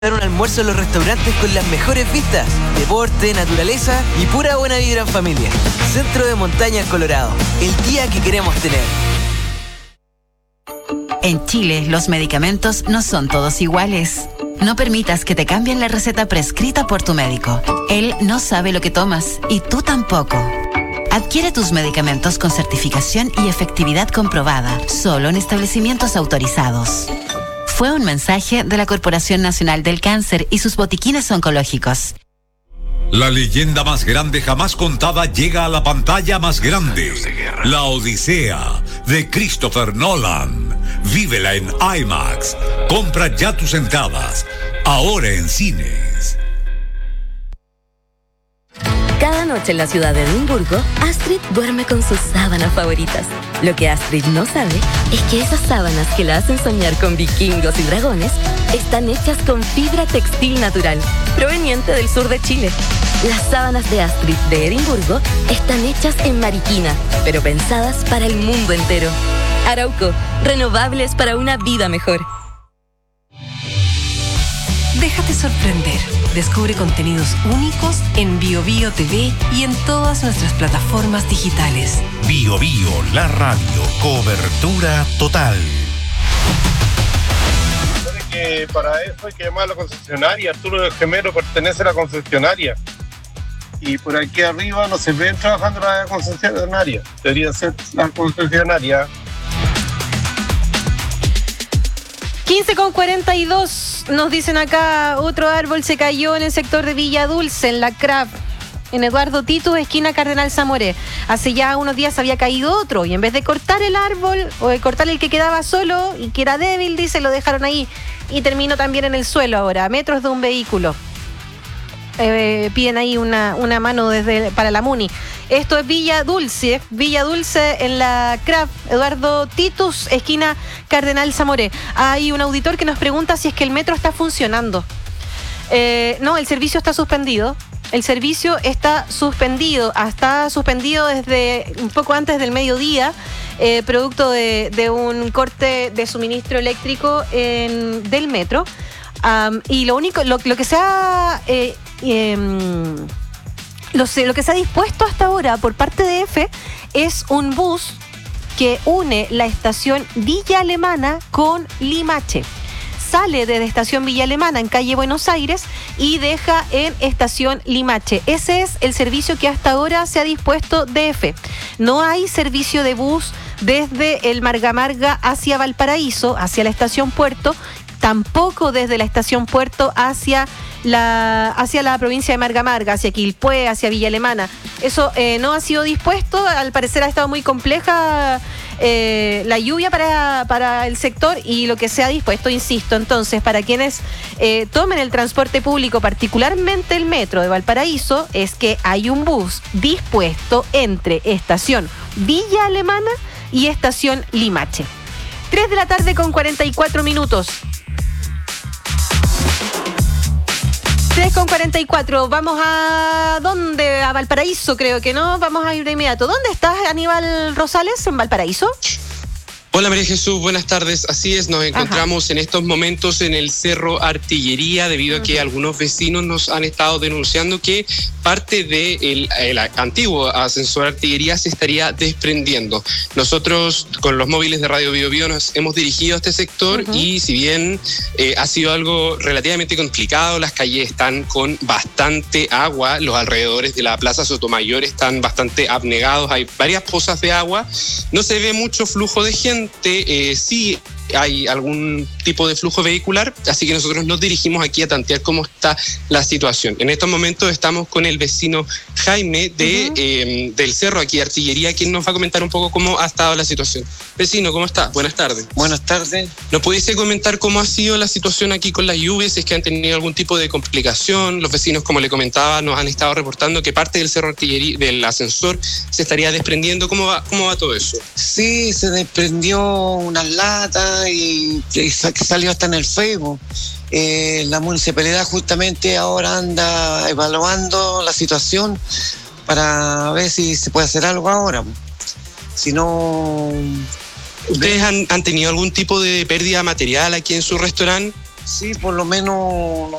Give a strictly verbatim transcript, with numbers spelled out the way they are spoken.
Dar un almuerzo en los restaurantes con las mejores vistas, deporte, naturaleza y pura buena vibra en familia. Centro de Montañas Colorado, el día que queremos tener. En Chile, los medicamentos no son todos iguales. No permitas que te cambien la receta prescrita por tu médico. Él no sabe lo que tomas y tú tampoco. Adquiere tus medicamentos con certificación y efectividad comprobada, solo en establecimientos autorizados. Fue un mensaje de la Corporación Nacional del Cáncer y sus botiquines oncológicos. La leyenda más grande jamás contada llega a la pantalla más grande. La Odisea de Christopher Nolan. Vívela en IMAX. Compra ya tus entradas. Ahora en cines. Cada noche en la ciudad de Edimburgo, Astrid duerme con sus sábanas favoritas. Lo que Astrid no sabe es que esas sábanas que la hacen soñar con vikingos y dragones están hechas con fibra textil natural, proveniente del sur de Chile. Las sábanas de Astrid de Edimburgo están hechas en Mariquina, pero pensadas para el mundo entero. Arauco, renovables para una vida mejor. Déjate sorprender. Descubre contenidos únicos en Bio Bio T V y en todas nuestras plataformas digitales. Bio Bio, la radio, cobertura total. Que para eso hay que llamar a la concesionaria. Arturo del Gemero pertenece a la concesionaria. Y por aquí arriba no se ven trabajando la concesionaria. Debería ser la concesionaria. quince con cuarenta y dos, nos dicen acá, otro árbol se cayó en el sector de Villa Dulce, en la C R A P, en Eduardo Titus, esquina Cardenal Zamoré. Hace ya unos días había caído otro, y en vez de cortar el árbol, o de cortar el que quedaba solo, y que era débil, dice, lo dejaron ahí, y terminó también en el suelo ahora, a metros de un vehículo. Eh, piden ahí una, una mano desde para la Muni. Esto es Villa Dulce, Villa Dulce en la C R A P, Eduardo Titus, esquina Cardenal Zamoré. Hay un auditor que nos pregunta si es que el metro está funcionando. Eh, no, el servicio está suspendido. El servicio está suspendido, está suspendido desde un poco antes del mediodía, eh, producto de, de un corte de suministro eléctrico en, del metro. Um, y lo único, lo, lo que se ha eh, eh, lo, lo que se ha dispuesto hasta ahora por parte de E F E es un bus que une la estación Villa Alemana con Limache. Sale desde estación Villa Alemana en calle Buenos Aires y deja en estación Limache. Ese es el servicio que hasta ahora se ha dispuesto de E F E. No hay servicio de bus desde el Marga Marga hacia Valparaíso, hacia la estación Puerto, tampoco desde la estación Puerto hacia la, hacia la provincia de Marga Marga, hacia Quilpué, hacia Villa Alemana. Eso eh, no ha sido dispuesto, al parecer ha estado muy compleja eh, la lluvia para, para el sector y lo que se ha dispuesto, insisto, entonces, para quienes eh, tomen el transporte público, particularmente el metro de Valparaíso, es que hay un bus dispuesto entre estación Villa Alemana y estación Limache. tres de la tarde con cuarenta y cuatro minutos. tres con cuarenta y cuatro, vamos a... ¿dónde? A Valparaíso, creo que no, vamos a ir de inmediato. ¿Dónde estás, Aníbal Rosales, en Valparaíso? Hola María Jesús, buenas tardes. Así es, nos encontramos Ajá. en estos momentos en el Cerro Artillería debido a que uh-huh. algunos vecinos nos han estado denunciando que parte del el antiguo ascensor Artillería se estaría desprendiendo. Nosotros con los móviles de Radio Bio Bio nos hemos dirigido a este sector uh-huh. y si bien eh, ha sido algo relativamente complicado, las calles están con bastante agua, los alrededores de la Plaza Sotomayor están bastante abnegados, hay varias pozas de agua, no se ve mucho flujo de gente. Eh, sí hay algún tipo de flujo vehicular, así que nosotros nos dirigimos aquí a tantear cómo está la situación. En estos momentos estamos con el vecino Jaime de, uh-huh. eh, del Cerro aquí Artillería, quien nos va a comentar un poco cómo ha estado la situación. Vecino, ¿cómo está? Buenas tardes. Buenas tardes. ¿Nos pudiese comentar cómo ha sido la situación aquí con las lluvias? Si es que han tenido algún tipo de complicación. Los vecinos, como le comentaba, nos han estado reportando que parte del Cerro Artillería, del ascensor, se estaría desprendiendo. ¿Cómo va, cómo va todo eso? Sí, se desprendió unas latas y, y salió hasta en el Facebook. Eh, la municipalidad justamente ahora anda evaluando la situación para ver si se puede hacer algo ahora. Si no... ¿Ustedes han, han tenido algún tipo de pérdida material aquí en su restaurante? Sí, por lo menos, no